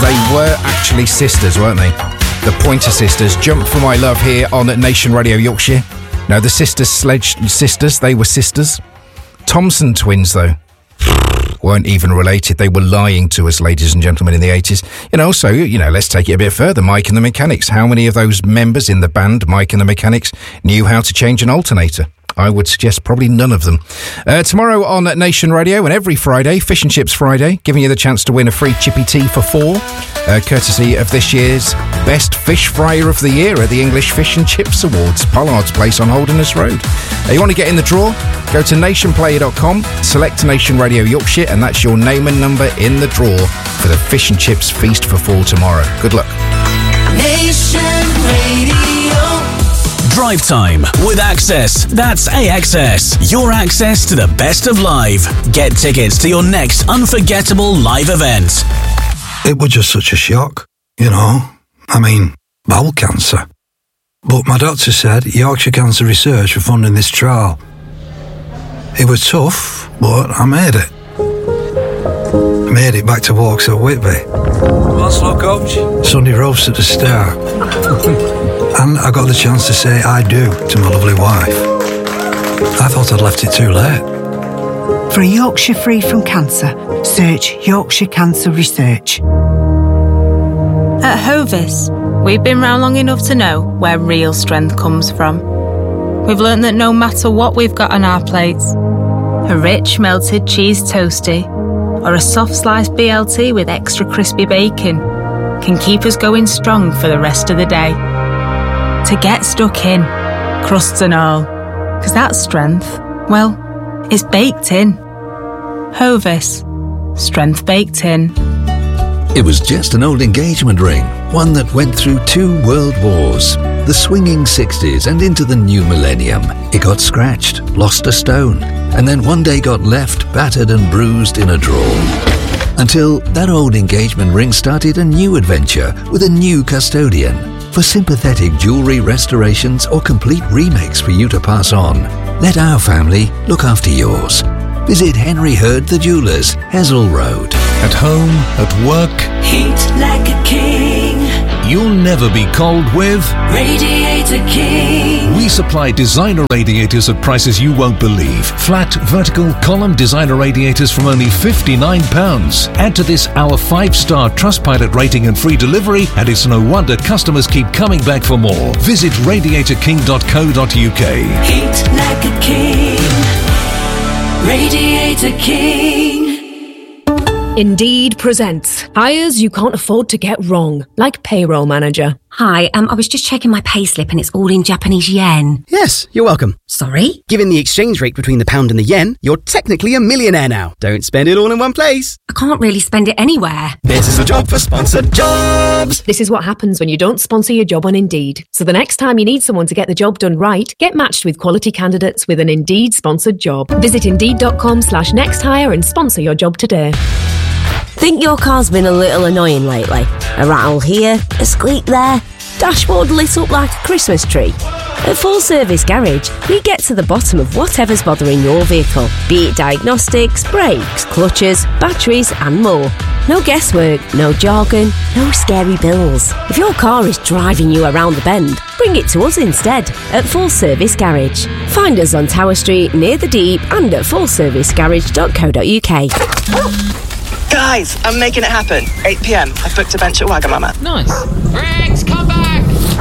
They were actually sisters, weren't they? The Pointer Sisters. Jump for My Love here on Nation Radio Yorkshire. No, the sisters, they were sisters. Thompson twins, though, weren't even related. They were lying to us, ladies and gentlemen, in the 80s. So, let's take it a bit further. Mike and the Mechanics. How many of those members in the band, Mike and the Mechanics, knew how to change an alternator? I would suggest probably none of them. Tomorrow on Nation Radio and every Friday, Fish and Chips Friday, giving you the chance to win a free chippy tea for 4, courtesy of this year's Best Fish Fryer of the Year at the English Fish and Chips Awards, Pollard's Place on Holderness Road. You want to get in the draw? Go to nationplayer.com, select Nation Radio Yorkshire, and that's your name and number in the draw for the Fish and Chips Feast for 4 tomorrow. Good luck. Nation Radio. Drive Time with Access. That's AXS. Your access to the best of live. Get tickets to your next unforgettable live event. It was just such a shock, bowel cancer. But my doctor said Yorkshire Cancer Research were funding this trial. It was tough, but I made it. I made it back to Walksall Whitby. What's up, coach? Sunday roast at the Star. And I got the chance to say I do to my lovely wife. I thought I'd left it too late. For a Yorkshire free from cancer, search Yorkshire Cancer Research. At Hovis, we've been round long enough to know where real strength comes from. We've learnt that no matter what we've got on our plates, a rich melted cheese toastie or a soft sliced BLT with extra crispy bacon can keep us going strong for the rest of the day. To get stuck in, crusts and all, because that strength, well, it's baked in. Hovis, strength baked in. It was just an old engagement ring, one that went through 2 world wars, the swinging 60s and into the new millennium. It got scratched, lost a stone, and then one day got left battered and bruised in a drawer. Until that old engagement ring started a new adventure with a new custodian. For sympathetic jewellery restorations or complete remakes for you to pass on, let our family look after yours. Visit Henry Hurd the Jewellers, Hessel Road. At home, at work, Heat like a king. You'll never be cold with Radiator King. We supply designer radiators at prices you won't believe. Flat, vertical, column designer radiators from only £59. Add to this our 5-star Trustpilot rating and free delivery, and it's no wonder customers keep coming back for more. Visit radiatorking.co.uk. Heat like a king. Radiator King. Indeed presents hires you can't afford to get wrong, like payroll manager. Hi, I was just checking my payslip and it's all in Japanese yen. Yes, you're welcome. Sorry? Given the exchange rate between the pound and the yen, you're technically a millionaire now. Don't spend it all in one place. I can't really spend it anywhere. This is a job for sponsored jobs. This is what happens when you don't sponsor your job on Indeed. So the next time you need someone to get the job done right, get matched with quality candidates with an Indeed sponsored job. Visit Indeed.com/nexthire and sponsor your job today. Think your car's been a little annoying lately? A rattle here, a squeak there, dashboard lit up like a Christmas tree? At Full Service Garage, we get to the bottom of whatever's bothering your vehicle, be it diagnostics, brakes, clutches, batteries and more. No guesswork, no jargon, no scary bills. If your car is driving you around the bend, bring it to us instead at Full Service Garage. Find us on Tower Street near the Deep and at fullservicegarage.co.uk. Guys, I'm making it happen. 8 p.m. I've booked a bench at Wagamama. Nice. Rex, come back!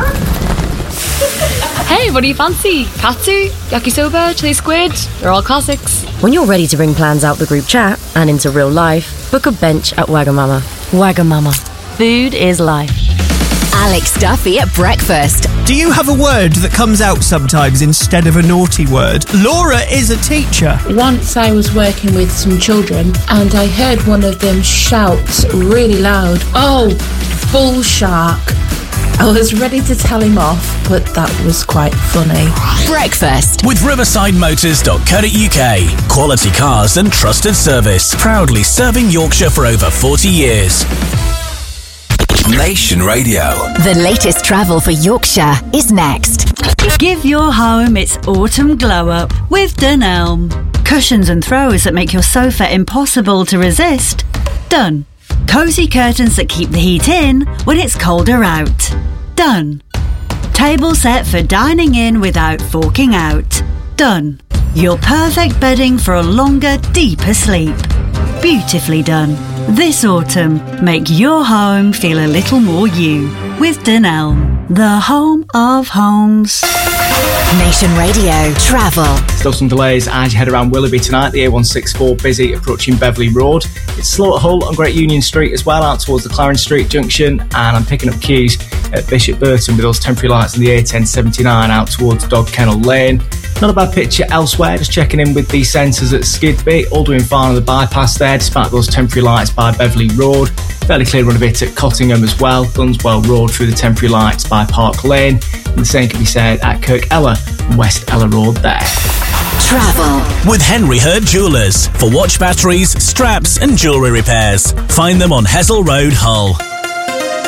Hey, what do you fancy? Katsu, yakisoba, chili squid? They're all classics. When you're ready to bring plans out the group chat and into real life, book a bench at Wagamama. Wagamama. Food is life. Alex Duffy at breakfast. Do you have a word that comes out sometimes instead of a naughty word? Laura is a teacher. Once I was working with some children and I heard one of them shout really loud, "Oh, bull shark." I was ready to tell him off, but that was quite funny. Breakfast with riversidemotors.co.uk. Quality cars and trusted service. Proudly serving Yorkshire for over 40 years. Nation Radio. The latest travel for Yorkshire is next. Give your home its autumn glow up with Dunelm. Cushions and throws that make your sofa impossible to resist. Done. Cosy curtains that keep the heat in when it's colder out. Done. Table set for dining in without forking out. Done. Your perfect bedding for a longer, deeper sleep. Beautifully done. This autumn, make your home feel a little more you with Dunelm, the home of homes. Nation Radio Travel. Still some delays as you head around Willoughby tonight. The A164 busy approaching Beverley Road. It's slow at Hull on Great Union Street as well, out towards the Clarence Street junction. And I'm picking up queues at Bishop Burton with those temporary lights on the A1079 out towards Dog Kennel Lane. Not a bad picture elsewhere, just checking in with the sensors at Skidby. All doing fine on the bypass there, despite those temporary lights by Beverley Road. Fairly clear run a bit at Cottingham as well. Dunswell Road through the temporary lights by Park Lane. And the same can be said at Kirk Ella and West Ella Road there. Travel with Henry Hurd Jewellers for watch batteries, straps and jewellery repairs. Find them on Hessel Road, Hull.